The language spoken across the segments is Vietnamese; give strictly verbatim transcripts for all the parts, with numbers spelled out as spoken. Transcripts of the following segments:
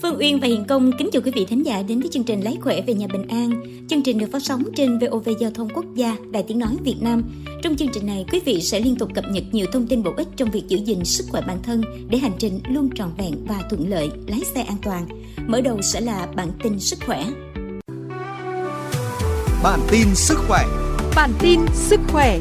Phương Uyên và Hiền Công kính chào quý vị thính giả đến với chương trình Lái khỏe về nhà bình an. Chương trình được phát sóng trên vê o vê Giao thông Quốc gia, Đài Tiếng nói Việt Nam. Trong chương trình này, quý vị sẽ liên tục cập nhật nhiều thông tin bổ ích trong việc giữ gìn sức khỏe bản thân để hành trình luôn trọn vẹn và thuận lợi, lái xe an toàn. Mở đầu sẽ là bản tin sức khỏe. Bản tin sức khỏe. Bản tin sức khỏe.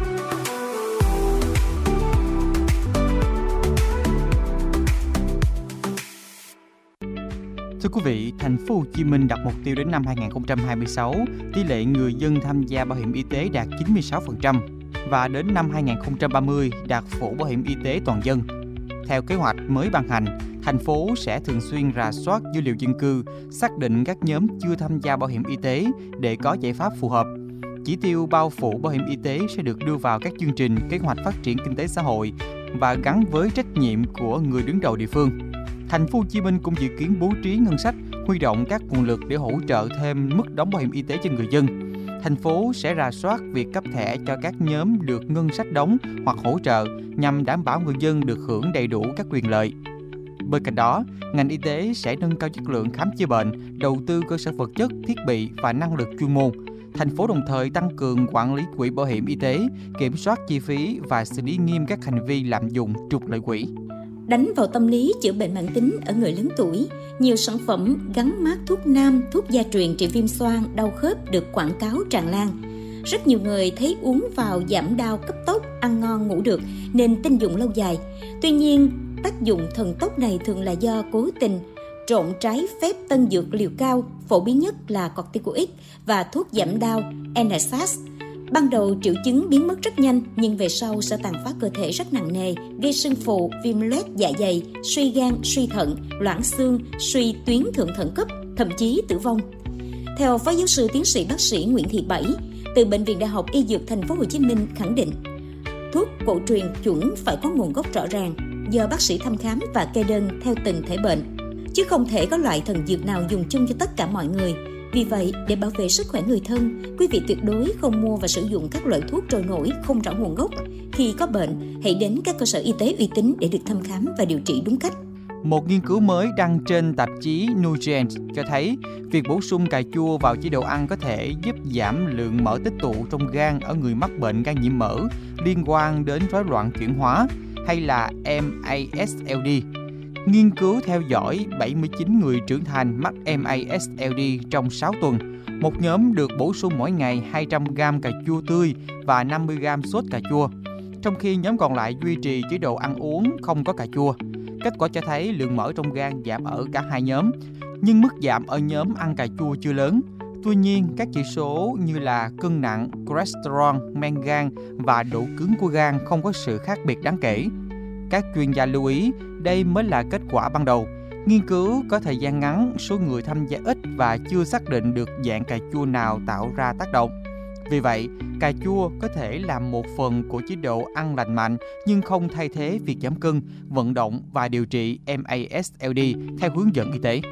Thưa quý vị, thành phố Hồ Chí Minh đặt mục tiêu đến năm hai không hai sáu, tỷ lệ người dân tham gia bảo hiểm y tế đạt chín mươi sáu phần trăm và đến năm hai không ba mươi đạt phủ bảo hiểm y tế toàn dân. Theo kế hoạch mới ban hành, thành phố sẽ thường xuyên rà soát dữ liệu dân cư, xác định các nhóm chưa tham gia bảo hiểm y tế để có giải pháp phù hợp. Chỉ tiêu bao phủ bảo hiểm y tế sẽ được đưa vào các chương trình kế hoạch phát triển kinh tế xã hội và gắn với trách nhiệm của người đứng đầu địa phương. Thành phố Hồ Chí Minh cũng dự kiến bố trí ngân sách, huy động các nguồn lực để hỗ trợ thêm mức đóng bảo hiểm y tế cho người dân. Thành phố sẽ rà soát việc cấp thẻ cho các nhóm được ngân sách đóng hoặc hỗ trợ nhằm đảm bảo người dân được hưởng đầy đủ các quyền lợi. Bên cạnh đó, ngành y tế sẽ nâng cao chất lượng khám chữa bệnh, đầu tư cơ sở vật chất, thiết bị và năng lực chuyên môn. Thành phố đồng thời tăng cường quản lý quỹ bảo hiểm y tế, kiểm soát chi phí và xử lý nghiêm các hành vi lạm dụng trục lợi quỹ. Đánh vào tâm lý chữa bệnh mãn tính ở người lớn tuổi, nhiều sản phẩm gắn mác thuốc nam, thuốc gia truyền trị viêm xoang, đau khớp được quảng cáo tràn lan. Rất nhiều người thấy uống vào giảm đau cấp tốc, ăn ngon ngủ được nên tin dụng lâu dài. Tuy nhiên, tác dụng thần tốc này thường là do cố tình trộn trái phép tân dược liều cao, phổ biến nhất là corticoid và thuốc giảm đau Enaxas. Ban đầu triệu chứng biến mất rất nhanh, nhưng về sau sẽ tàn phá cơ thể rất nặng nề, gây sưng phù, viêm loét dạ dày, suy gan, suy thận, loãng xương, suy tuyến thượng thận cấp, thậm chí tử vong. Theo Phó Giáo sư Tiến sĩ Bác sĩ Nguyễn Thị Bảy từ Bệnh viện Đại học Y Dược Thành phố Hồ Chí Minh khẳng định, thuốc cổ truyền chuẩn phải có nguồn gốc rõ ràng, do bác sĩ thăm khám và kê đơn theo từng thể bệnh, chứ không thể có loại thần dược nào dùng chung cho tất cả mọi người. Vì vậy, để bảo vệ sức khỏe người thân, quý vị tuyệt đối không mua và sử dụng các loại thuốc trôi nổi không rõ nguồn gốc. Khi có bệnh, hãy đến các cơ sở y tế uy tín để được thăm khám và điều trị đúng cách. Một nghiên cứu mới đăng trên tạp chí Nutrients cho thấy việc bổ sung cà chua vào chế độ ăn có thể giúp giảm lượng mỡ tích tụ trong gan ở người mắc bệnh gan nhiễm mỡ liên quan đến rối loạn chuyển hóa hay là em a ét lờ đê. Nghiên cứu theo dõi bảy mươi chín người trưởng thành mắc em a ét lờ đê trong sáu tuần. Một nhóm được bổ sung mỗi ngày hai trăm gam cà chua tươi và năm mươi gam sốt cà chua, trong khi nhóm còn lại duy trì chế độ ăn uống không có cà chua. Kết quả cho thấy lượng mỡ trong gan giảm ở cả hai nhóm, nhưng mức giảm ở nhóm ăn cà chua chưa lớn. Tuy nhiên, các chỉ số như là cân nặng, cholesterol, men gan và độ cứng của gan không có sự khác biệt đáng kể. Các chuyên gia lưu ý, đây mới là kết quả ban đầu. Nghiên cứu có thời gian ngắn, số người tham gia ít và chưa xác định được dạng cà chua nào tạo ra tác động. Vì vậy, cà chua có thể là một phần của chế độ ăn lành mạnh nhưng không thay thế việc giảm cân, vận động và điều trị em a ét lờ đê theo hướng dẫn y tế.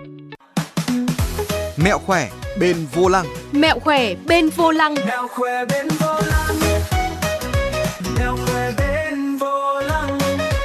Mẹo khỏe bên vô lăng. Mẹo khỏe bên vô lăng. Mẹo khỏe bên vô lăng. Mẹo khỏe bên vô lăng.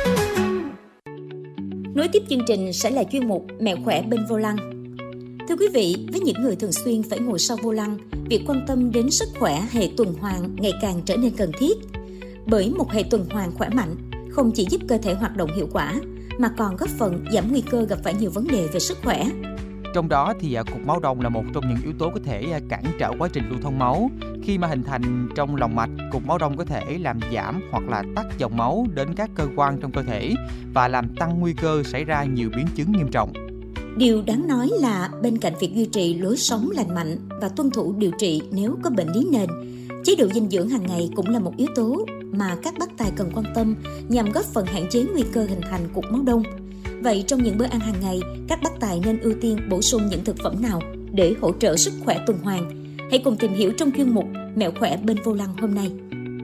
Nối tiếp chương trình sẽ là chuyên mục Mẹo khỏe bên vô lăng. Thưa quý vị, với những người thường xuyên phải ngồi sau vô lăng, việc quan tâm đến sức khỏe hệ tuần hoàn ngày càng trở nên cần thiết. Bởi một hệ tuần hoàn khỏe mạnh không chỉ giúp cơ thể hoạt động hiệu quả, mà còn góp phần giảm nguy cơ gặp phải nhiều vấn đề về sức khỏe. Trong đó thì cục máu đông là một trong những yếu tố có thể cản trở quá trình lưu thông máu. Khi mà hình thành trong lòng mạch, cục máu đông có thể làm giảm hoặc là tắc dòng máu đến các cơ quan trong cơ thể và làm tăng nguy cơ xảy ra nhiều biến chứng nghiêm trọng. Điều đáng nói là bên cạnh việc duy trì lối sống lành mạnh và tuân thủ điều trị nếu có bệnh lý nền, chế độ dinh dưỡng hàng ngày cũng là một yếu tố mà các bác tài cần quan tâm nhằm góp phần hạn chế nguy cơ hình thành cục máu đông. Vậy trong những bữa ăn hàng ngày, các bác tài nên ưu tiên bổ sung những thực phẩm nào để hỗ trợ sức khỏe tuần hoàn? Hãy cùng tìm hiểu trong chuyên mục Mẹo khỏe bên vô lăng hôm nay.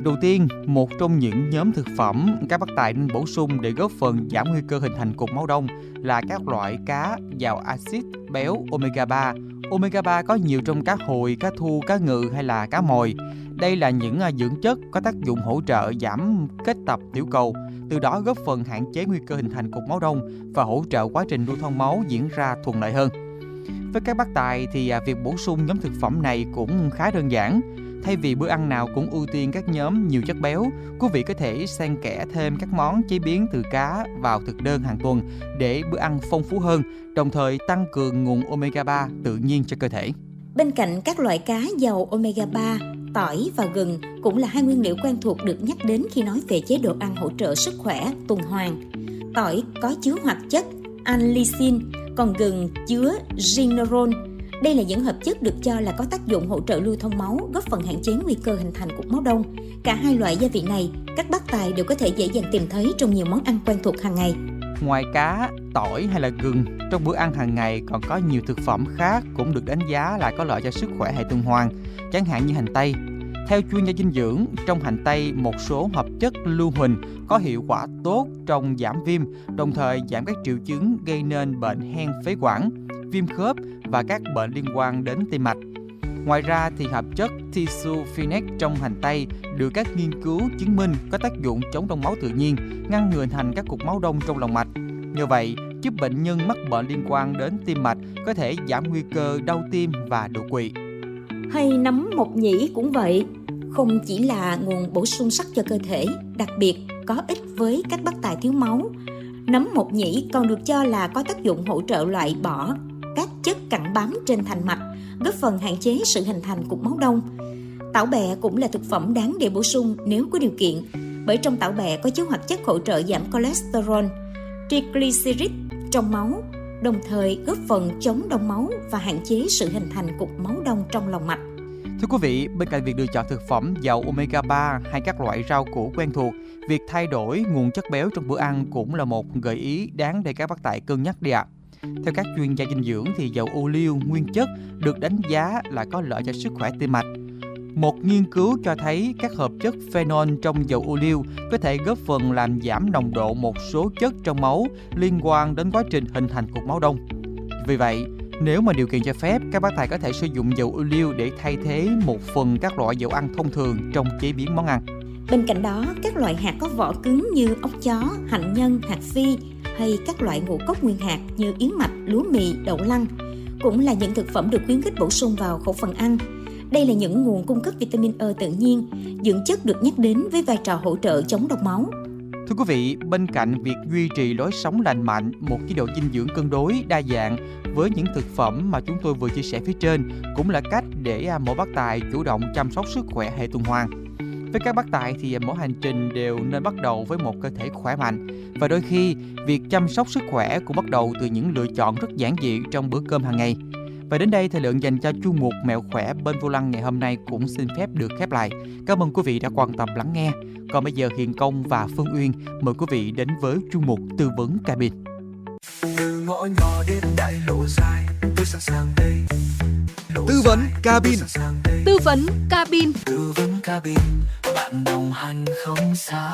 Đầu tiên, một trong những nhóm thực phẩm các bác tài nên bổ sung để góp phần giảm nguy cơ hình thành cục máu đông là các loại cá giàu axit béo omega ba. Omega ba có nhiều trong cá hồi, cá thu, cá ngừ hay là cá mòi. Đây là những dưỡng chất có tác dụng hỗ trợ giảm kết tập tiểu cầu, từ đó góp phần hạn chế nguy cơ hình thành cục máu đông và hỗ trợ quá trình lưu thông máu diễn ra thuận lợi hơn. Với các bác tài thì việc bổ sung nhóm thực phẩm này cũng khá đơn giản. Thay vì bữa ăn nào cũng ưu tiên các nhóm nhiều chất béo, quý vị có thể xen kẽ thêm các món chế biến từ cá vào thực đơn hàng tuần để bữa ăn phong phú hơn, đồng thời tăng cường nguồn omega ba tự nhiên cho cơ thể. Bên cạnh các loại cá giàu omega ba, tỏi và gừng cũng là hai nguyên liệu quen thuộc được nhắc đến khi nói về chế độ ăn hỗ trợ sức khỏe tuần hoàn. Tỏi có chứa hoạt chất allicin, còn gừng chứa gingerol. Đây là những hợp chất được cho là có tác dụng hỗ trợ lưu thông máu, góp phần hạn chế nguy cơ hình thành cục máu đông. Cả hai loại gia vị này, các bác tài đều có thể dễ dàng tìm thấy trong nhiều món ăn quen thuộc hàng ngày. Ngoài cá, tỏi hay là gừng, trong bữa ăn hàng ngày còn có nhiều thực phẩm khác cũng được đánh giá là có lợi cho sức khỏe hệ tuần hoàn, chẳng hạn như hành tây. Theo chuyên gia dinh dưỡng, trong hành tây một số hợp chất lưu huỳnh có hiệu quả tốt trong giảm viêm, đồng thời giảm các triệu chứng gây nên bệnh hen phế quản, viêm khớp và các bệnh liên quan đến tim mạch. Ngoài ra thì hợp chất tisofenac trong hành tây được các nghiên cứu chứng minh có tác dụng chống đông máu tự nhiên, ngăn ngừa hình thành các cục máu đông trong lòng mạch. Nhờ vậy, giúp bệnh nhân mắc bệnh liên quan đến tim mạch có thể giảm nguy cơ đau tim và đột quỵ. Hay nấm mộc nhĩ cũng vậy, không chỉ là nguồn bổ sung sắt cho cơ thể, đặc biệt có ích với các bác tài thiếu máu. Nấm mộc nhĩ còn được cho là có tác dụng hỗ trợ loại bỏ các chất cặn bám trên thành mạch, góp phần hạn chế sự hình thành cục máu đông. Tảo bẹ cũng là thực phẩm đáng để bổ sung nếu có điều kiện, bởi trong tảo bẹ có chứa hoạt chất hỗ trợ giảm cholesterol, triglycerid trong máu, đồng thời góp phần chống đông máu và hạn chế sự hình thành cục máu đông trong lòng mạch. Thưa quý vị, bên cạnh việc lựa chọn thực phẩm giàu omega ba hay các loại rau củ quen thuộc, việc thay đổi nguồn chất béo trong bữa ăn cũng là một gợi ý đáng để các bác tài cân nhắc đi ạ. Theo các chuyên gia dinh dưỡng thì dầu ô liu nguyên chất được đánh giá là có lợi cho sức khỏe tim mạch. Một nghiên cứu cho thấy các hợp chất phenol trong dầu ô liu có thể góp phần làm giảm nồng độ một số chất trong máu liên quan đến quá trình hình thành cục máu đông. Vì vậy, nếu mà điều kiện cho phép, các bác tài có thể sử dụng dầu ô liu để thay thế một phần các loại dầu ăn thông thường trong chế biến món ăn. Bên cạnh đó, các loại hạt có vỏ cứng như ốc chó, hạnh nhân, hạt phi hay các loại ngũ cốc nguyên hạt như yến mạch, lúa mì, đậu lăng cũng là những thực phẩm được khuyến khích bổ sung vào khẩu phần ăn. Đây là những nguồn cung cấp vitamin E tự nhiên, dưỡng chất được nhắc đến với vai trò hỗ trợ chống đông máu. Thưa quý vị, bên cạnh việc duy trì lối sống lành mạnh, một chế độ dinh dưỡng cân đối, đa dạng với những thực phẩm mà chúng tôi vừa chia sẻ phía trên cũng là cách để mỗi bác tài chủ động chăm sóc sức khỏe hệ tuần hoàn. Với các bác tài thì mỗi hành trình đều nên bắt đầu với một cơ thể khỏe mạnh, và đôi khi việc chăm sóc sức khỏe cũng bắt đầu từ những lựa chọn rất giản dị trong bữa cơm hàng ngày. Và đến đây thời lượng dành cho chuyên mục Mẹo khỏe bên vô lăng ngày hôm nay cũng xin phép được khép lại. Cảm ơn quý vị đã quan tâm lắng nghe. Còn bây giờ Hiền Công và Phương Uyên mời quý vị đến với chuyên mục Tư vấn cabin. Từ ngõ nhỏ đến đại lộ dài, tôi sẵn sàng đây. Tư vấn cabin. Tư vấn cabin. Tư vấn cabin, bạn đồng hành không xa.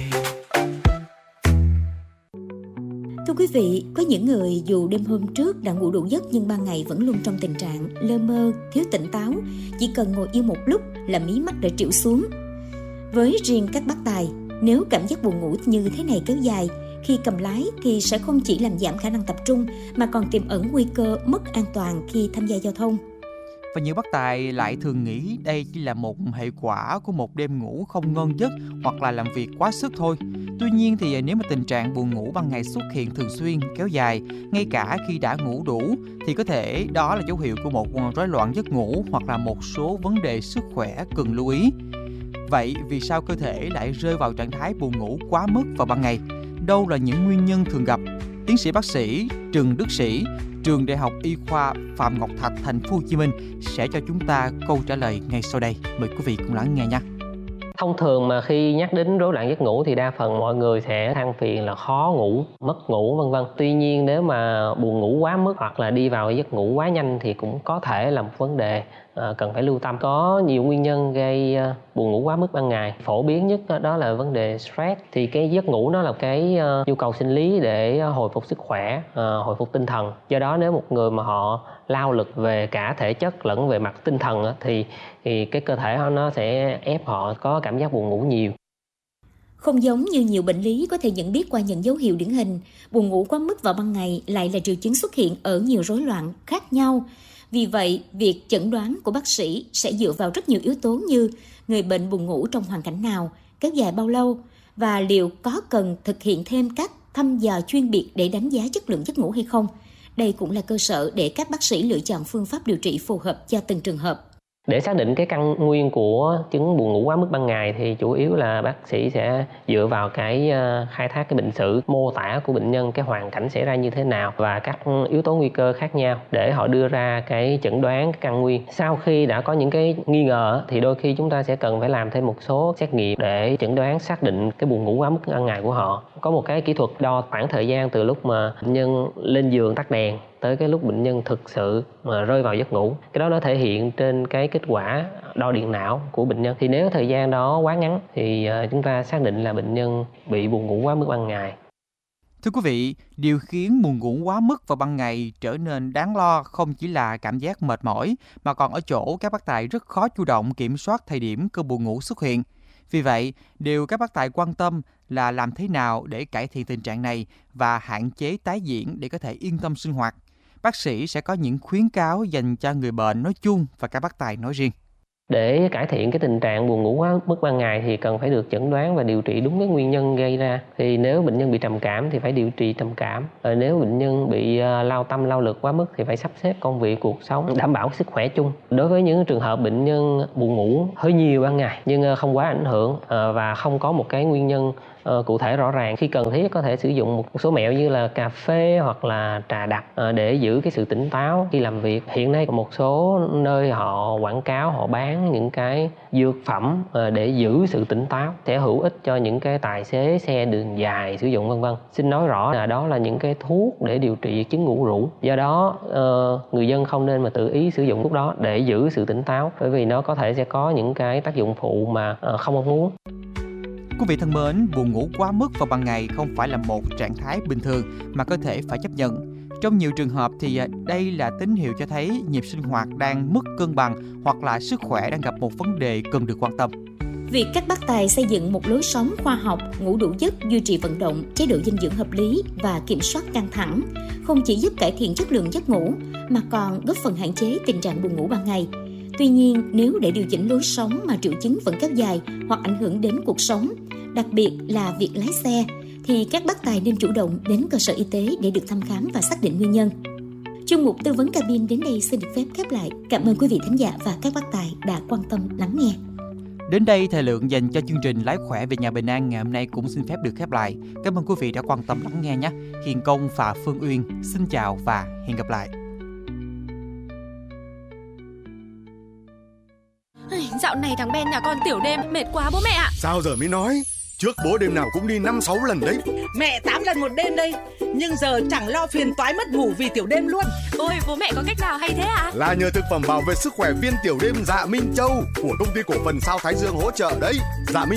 Thưa quý vị, có những người dù đêm hôm trước đã ngủ đủ giấc nhưng ban ngày vẫn luôn trong tình trạng lơ mơ, thiếu tỉnh táo, chỉ cần ngồi yên một lúc là mí mắt đã trĩu xuống. Với riêng các bác tài, nếu cảm giác buồn ngủ như thế này kéo dài, khi cầm lái thì sẽ không chỉ làm giảm khả năng tập trung mà còn tiềm ẩn nguy cơ mất an toàn khi tham gia giao thông. Và nhiều bác tài lại thường nghĩ đây chỉ là một hệ quả của một đêm ngủ không ngon giấc hoặc là làm việc quá sức thôi. Tuy nhiên thì nếu mà tình trạng buồn ngủ ban ngày xuất hiện thường xuyên, kéo dài, ngay cả khi đã ngủ đủ, thì có thể đó là dấu hiệu của một rối loạn giấc ngủ hoặc là một số vấn đề sức khỏe cần lưu ý. Vậy vì sao cơ thể lại rơi vào trạng thái buồn ngủ quá mức vào ban ngày? Đâu là những nguyên nhân thường gặp? Tiến sĩ bác sĩ Trần Đức Sĩ, Trường Đại học Y khoa Phạm Ngọc Thạch, Thành phố Hồ Chí Minh sẽ cho chúng ta câu trả lời ngay sau đây. Mời quý vị cùng lắng nghe nha. Thông thường mà khi nhắc đến rối loạn giấc ngủ thì đa phần mọi người sẽ than phiền là khó ngủ, mất ngủ vân vân. Tuy nhiên nếu mà buồn ngủ quá mức hoặc là đi vào giấc ngủ quá nhanh thì cũng có thể là một vấn đề à, cần phải lưu tâm. Có nhiều nguyên nhân gây à, buồn ngủ quá mức ban ngày. Phổ biến nhất đó là vấn đề stress. Thì cái giấc ngủ nó là cái uh, nhu cầu sinh lý để hồi phục sức khỏe, uh, hồi phục tinh thần. Do đó nếu một người mà họ lao lực về cả thể chất lẫn về mặt tinh thần uh, thì, thì cái cơ thể họ nó sẽ ép họ có cảm giác buồn ngủ nhiều. Không giống như nhiều bệnh lý có thể nhận biết qua những dấu hiệu điển hình, buồn ngủ quá mức vào ban ngày lại là triệu chứng xuất hiện ở nhiều rối loạn khác nhau. Vì vậy, việc chẩn đoán của bác sĩ sẽ dựa vào rất nhiều yếu tố như người bệnh buồn ngủ trong hoàn cảnh nào, kéo dài bao lâu và liệu có cần thực hiện thêm các thăm dò chuyên biệt để đánh giá chất lượng giấc ngủ hay không. Đây cũng là cơ sở để các bác sĩ lựa chọn phương pháp điều trị phù hợp cho từng trường hợp. Để xác định cái căn nguyên của chứng buồn ngủ quá mức ban ngày thì chủ yếu là bác sĩ sẽ dựa vào cái uh, khai thác cái bệnh sử, mô tả của bệnh nhân, cái hoàn cảnh xảy ra như thế nào và các yếu tố nguy cơ khác nhau để họ đưa ra cái chẩn đoán cái căn nguyên. Sau khi đã có những cái nghi ngờ thì đôi khi chúng ta sẽ cần phải làm thêm một số xét nghiệm để chẩn đoán xác định cái buồn ngủ quá mức ban ngày của họ. Có một cái kỹ thuật đo khoảng thời gian từ lúc mà bệnh nhân lên giường tắt đèn tới cái lúc bệnh nhân thực sự mà rơi vào giấc ngủ. Cái đó nó thể hiện trên cái kết quả đo điện não của bệnh nhân. Thì nếu thời gian đó quá ngắn thì chúng ta xác định là bệnh nhân bị buồn ngủ quá mức ban ngày. Thưa quý vị, điều khiến buồn ngủ quá mức vào ban ngày trở nên đáng lo không chỉ là cảm giác mệt mỏi mà còn ở chỗ các bác tài rất khó chủ động kiểm soát thời điểm cơn buồn ngủ xuất hiện. Vì vậy, điều các bác tài quan tâm là làm thế nào để cải thiện tình trạng này và hạn chế tái diễn để có thể yên tâm sinh hoạt. Bác sĩ sẽ có những khuyến cáo dành cho người bệnh nói chung và các bác tài nói riêng. Để cải thiện cái tình trạng buồn ngủ quá mức ban ngày thì cần phải được chẩn đoán và điều trị đúng cái nguyên nhân gây ra. Thì nếu bệnh nhân bị trầm cảm thì phải điều trị trầm cảm. Rồi nếu bệnh nhân bị lao tâm lao lực quá mức thì phải sắp xếp công việc cuộc sống, đảm bảo sức khỏe chung. Đối với những trường hợp bệnh nhân buồn ngủ hơi nhiều ban ngày nhưng không quá ảnh hưởng và không có một cái nguyên nhân Uh, cụ thể rõ ràng, khi cần thiết có thể sử dụng một số mẹo như là cà phê hoặc là trà đặc uh, để giữ cái sự tỉnh táo khi làm việc. Hiện nay có một số nơi họ quảng cáo, họ bán những cái dược phẩm uh, để giữ sự tỉnh táo, sẽ hữu ích cho những cái tài xế xe đường dài sử dụng vân vân. Xin nói rõ là đó là những cái thuốc để điều trị chứng ngủ rũ. Do đó uh, người dân không nên mà tự ý sử dụng thuốc đó để giữ sự tỉnh táo, bởi vì nó có thể sẽ có những cái tác dụng phụ mà uh, không mong muốn. Quý vị thân mến, buồn ngủ quá mức vào ban ngày không phải là một trạng thái bình thường mà cơ thể phải chấp nhận. Trong nhiều trường hợp thì đây là tín hiệu cho thấy nhịp sinh hoạt đang mất cân bằng hoặc là sức khỏe đang gặp một vấn đề cần được quan tâm. Việc các bác tài xây dựng một lối sống khoa học, ngủ đủ giấc, duy trì vận động, chế độ dinh dưỡng hợp lý và kiểm soát căng thẳng không chỉ giúp cải thiện chất lượng giấc ngủ mà còn góp phần hạn chế tình trạng buồn ngủ ban ngày. Tuy nhiên, nếu để điều chỉnh lối sống mà triệu chứng vẫn kéo dài hoặc ảnh hưởng đến cuộc sống, đặc biệt là việc lái xe, thì các bác tài nên chủ động đến cơ sở y tế để được thăm khám và xác định nguyên nhân. Chuyên mục tư vấn cabin đến đây xin được phép khép lại. Cảm ơn quý vị thính giả và các bác tài đã quan tâm lắng nghe. Đến đây, thời lượng dành cho chương trình Lái khỏe về nhà bình an ngày hôm nay cũng xin phép được khép lại. Cảm ơn quý vị đã quan tâm lắng nghe nhé. Hiền Công và Phương Uyên xin chào và hẹn gặp lại. Dạo này thằng Ben nhà con tiểu đêm mệt quá bố mẹ ạ. Sao giờ mới nói? Trước bố đêm nào cũng đi năm sáu lần đấy. Mẹ tám lần một đêm đây. Nhưng giờ chẳng lo phiền toái mất ngủ vì tiểu đêm luôn. Ôi bố mẹ có cách nào hay thế ạ? À? Là nhờ thực phẩm bảo vệ sức khỏe viên tiểu đêm Dạ Minh Châu của công ty cổ phần Sao Thái Dương hỗ trợ đấy. Dạ Minh